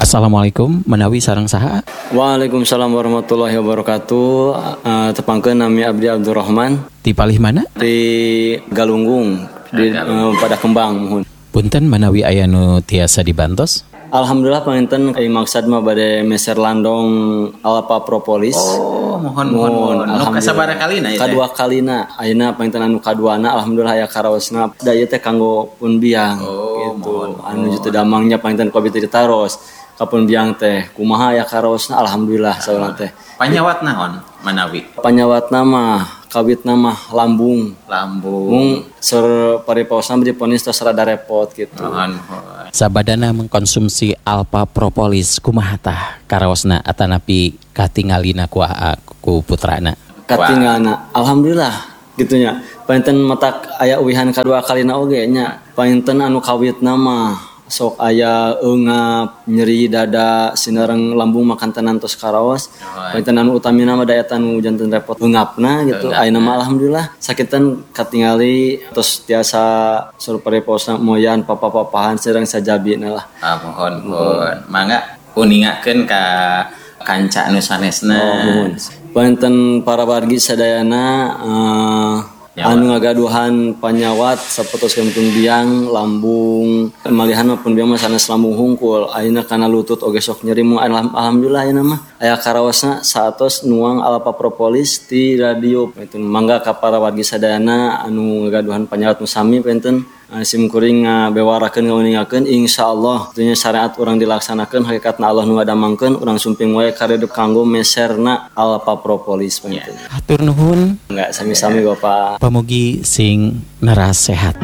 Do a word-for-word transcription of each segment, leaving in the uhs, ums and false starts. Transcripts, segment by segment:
Assalamualaikum, menawi sareng saha. Waalaikumsalam warahmatullahi wabarakatuh. Uh, tepangkeun nami Abdi Abdurrahman. Di palih mana? Di Galunggung, di uh, pada Kembang mohon. Punten menawi aya nu tiasa dibantos. Alhamdulillah panginten ai maksad mah bade meser landong Alpa Propolis. Oh, mohon mohon mohon. Nu kasabaraha kalina ieu? Kadua kalina. Ayeuna panginten anu kaduana alhamdulillah aya karaosna. Da ieu teh kanggo pun biang oh, gitu. Mohon, anu teu damangnya panginten kobi teh ditaros. Kapun biang teh kumaha aya karaosna alhamdulillah saurang teh. Panyawat naon manawi? Panyawatna mah kawitna mah lambung. Lambung. Mung sur paripaosna diponis tos rada repot gitu. Mohon. Sabadana mengkonsumsi Alpa Propolis kumaha tah karaosna atanapi katingalina ku ku putrana. Katingalna alhamdulillah gitunya. Panten matak aya uwihan kadua kalina oge nya. Panten anu kawitna mah sok aya eungap, nyeri dada, sinareng lambung makan tenan tos karaos. Panten anu utamina mah daya tanu janten repot eungapna gitu. Ayeuna mah alhamdulillah sakitan katingali tos tiasa sur pareposna moyan papa-papahan sareng sajabina lah. Ah mohon mohon. Mangga uningakeun ka kanca anu sanesna. Oh, mohon. Panten para wargi sadayana uh, anu ngagaduhan panyawat sapertos pun biang lambung malihan pun biang mah sanes lambung hungkul ayeuna kana lutut oge sok nyeri mu alhamdulillah ayeuna mah aya karaosna saatos nuang Alpa Propolis ti radio penten mangga ka para wargi sadayana anu ngagaduhan panyawat nu sami penten sim kuring ngabewarakeun ngauningakeun insyaallah dunya syariat urang dilaksanakeun hakikatna Allah nu ngadamangkeun urang sumping wae karedep kanggo meserna Alpa Propolis penten. Hatur nuhun. Enggak sami-sami Bapak. Pamugi sing neras sehat.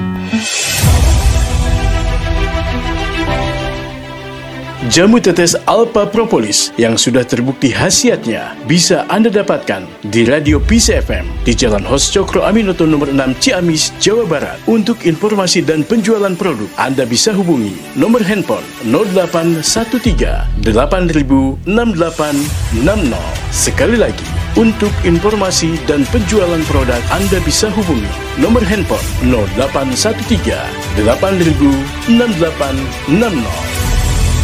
Jamu tetes Alpa Propolis yang sudah terbukti khasiatnya bisa Anda dapatkan di Radio Peace F M di Jalan Hos Cokro Aminoto nomor enam Ciamis, Jawa Barat. Untuk informasi dan penjualan produk, Anda bisa hubungi nomor handphone nol delapan satu tiga delapan nol enam delapan enam nol. Sekali lagi, untuk informasi dan penjualan produk Anda bisa hubungi nomor handphone nol delapan satu tiga delapan nol enam delapan enam nol.